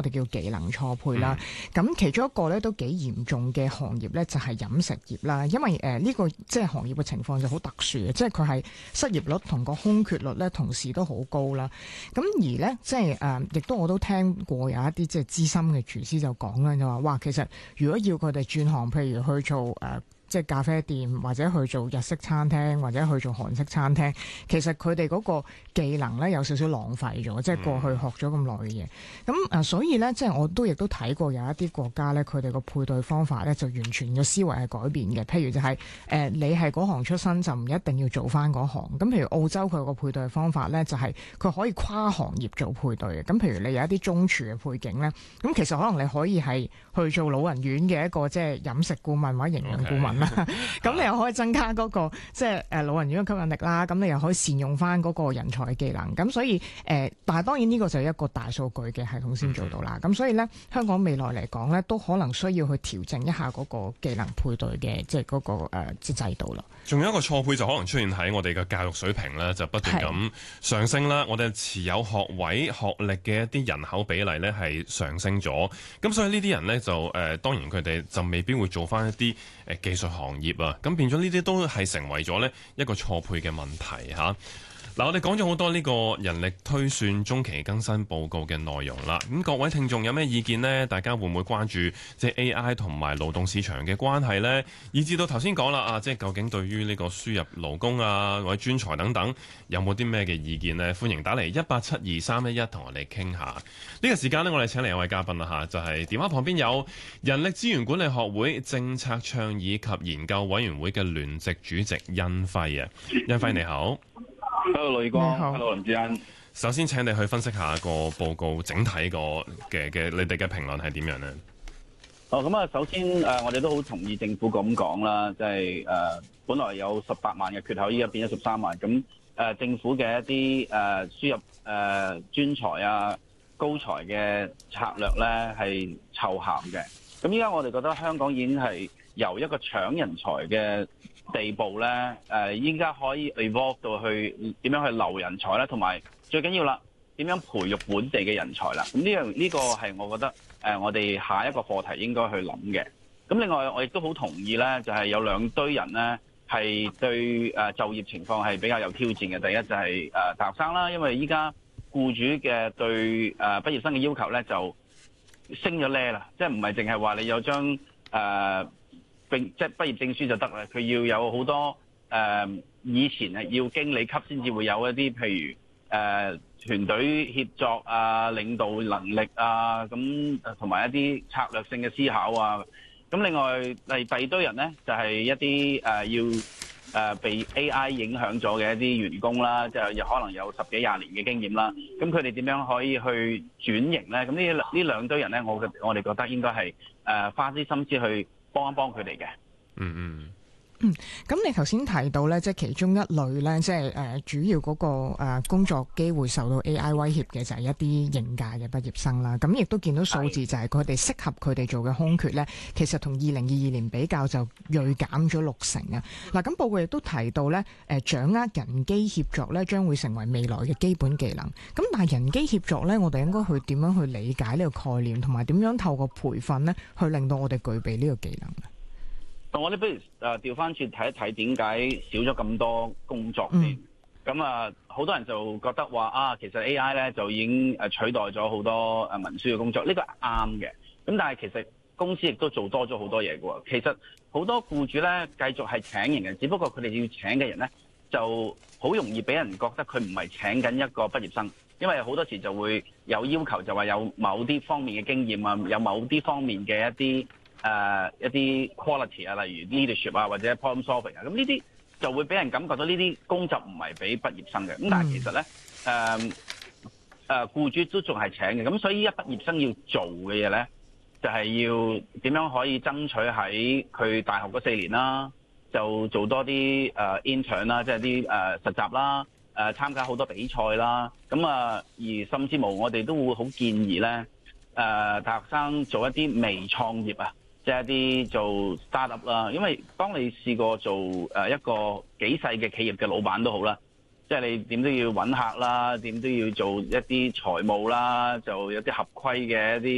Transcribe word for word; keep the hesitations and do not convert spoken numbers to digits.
哋叫技能錯配啦。咁、嗯、其中一個咧都幾嚴重嘅行業咧就係飲食業啦，因為誒呢、呃這個即係行業嘅情況就好特殊嘅，即係佢係失業率同個空缺率咧同時都好高啦。咁而咧即係誒亦都我都聽過有一啲即係資深嘅廚師就講啦，就話哇其實如果要佢哋轉行，譬如去做誒。呃即係咖啡店，或者去做日式餐廳，或者去做韓式餐廳，其實佢哋嗰個技能咧有少少浪費咗，即係過去學咗咁耐嘅嘢。咁啊、呃，所以咧，即係我都亦都睇過有一啲國家咧，佢哋個配對方法咧就完全嘅思維係改變嘅。譬如就係、是、誒、呃，你係嗰行出身就唔一定要做翻嗰行。咁譬如澳洲佢個配對方法咧，就係、是、佢可以跨行業做配對嘅。咁譬如你有一啲中廚嘅背景咧，咁其實可能你可以係去做老人院嘅一個即係飲食顧問或者營養顧問。咁、okay. 你又可以增加嗰、那個即係誒老人院嘅吸引力啦，咁你又可以善用翻嗰個人才嘅技能，咁所以誒、呃，但係當然呢個就係一個大數據嘅系統先做到啦。咁、mm-hmm. 所以咧，香港未來嚟講咧，都可能需要去調整一下嗰個技能配對嘅即係嗰個誒即係制度啦。仲有一個錯配就可能出現喺我哋嘅教育水平咧，就不斷咁上升啦。我哋持有學位學歷嘅一啲人口比例咧係上升咗，咁所以呢啲人咧就誒、呃、當然佢哋就未必會做翻一啲誒技術行業啊，咁變咗呢啲都係成為咗咧一個錯配嘅問題嚇。嗱，我哋講咗好多呢個人力推算中期更新報告嘅內容啦。咁各位聽眾有咩意見呢？大家會唔會關注即係 A I 同埋勞動市場嘅關係呢？以至到頭先講啦，啊，即係究竟對於呢個輸入勞工啊或者專才等等，有冇啲咩嘅意見呢？歡迎打嚟一八七二三一一同我哋傾下。呢個時間呢，我哋請嚟一位嘉賓啦嚇，就係電話旁邊有人力資源管理學會政策倡議及研究委員會嘅聯席主席殷輝啊，殷輝你好。 Hello 呂光 ，Hello 林志恩。 首先請你去分析下個報告整體個嘅嘅，你哋嘅評論係點樣呢？ 哦，咁啊，首先誒、呃，我哋都好同意政府咁講啦，即係誒，本來有十八萬嘅缺口，依家變咗十三萬。咁誒、呃，政府嘅一啲誒輸入誒、呃、專才啊、高才嘅策略咧係湊效嘅。咁依家我哋覺得香港已經係由一個搶人才嘅地步咧，誒依家可以 evolve 到去點樣去留人才咧，同埋最緊要啦，點樣培育本地嘅人才啦。咁呢樣呢個係我覺得誒、呃、我哋下一個課題應該去諗嘅。咁另外我亦都好同意咧，就係、是、有兩堆人咧係對誒就業情況係比較有挑戰嘅。第一就係誒大學生啦，因為依家僱主嘅對誒畢業生嘅要求咧就升咗 level 啦，即係唔係淨係話你有張誒。呃並即係畢業證書就得啦，佢要有好多誒、呃，以前係要經理級先至會有一啲，譬如誒、呃、團隊協作啊、領導能力啊，咁同埋一啲策略性嘅思考啊。咁另外係第二堆人咧，就係、是、一啲誒、呃、要誒、呃、被 A I 影響咗嘅一啲員工啦，即係有可能有十幾廿年嘅經驗啦。咁佢哋點樣可以去轉型咧？咁呢呢兩堆人咧，我嘅我哋覺得應該係誒、呃、花啲心思去幫一幫佢哋嘅。 嗯嗯嗯，咁你頭先提到咧，即係其中一類咧，即係誒主要嗰個誒工作機會受到 A I 威脅嘅就係一啲應屆嘅畢業生啦。咁亦都見到數字就係佢哋適合佢哋做嘅空缺咧，其實同二零二二年比較就銳減咗六成啊。嗱，咁報告亦都提到咧，誒掌握人機協作咧將會成為未來嘅基本技能。咁但係人機協作咧，我哋應該去點樣去理解呢個概念，同埋點樣透過培訓咧，去令到我哋具備呢個技能？ 我哋不如誒調翻轉睇一睇點解少咗咁多工作先。咁、嗯、啊，好多人就覺得話啊，其實 A I 咧就已經誒取代咗好多誒文書嘅工作，呢個係啱嘅。咁但係其實公司亦都做多咗好多嘢嘅喎。其實好多僱主咧繼續係請人嘅，只不過佢哋要請嘅人咧就好容易俾人覺得佢唔係請緊一個畢業生，因為好多時就會有要求，就話有某啲方面嘅經驗啊，有某啲方面嘅一啲。誒、uh, 一啲 quality 啊，例如 leadership 啊，或者 problem solving 啊，咁呢啲就會俾人感覺到呢啲工作唔係俾畢業生嘅。咁但係其實咧，誒誒僱主都仲係請嘅。咁所以依家畢業生要做嘅嘢咧，就係、是、要點樣可以爭取喺佢大學嗰四年啦，就做多啲誒、uh, intern 啦，即係啲誒實習啦，誒、uh, 參加好多比賽啦。咁啊，而甚至乎我哋都會好建議咧，誒、uh, 大學生做一啲微創業啊。即係一啲做 startup 啦，因為當你試過做誒一個幾細嘅企業嘅老闆都好啦，即係你點都要揾客啦，點都要做一啲財務啦，就有啲合規嘅一啲。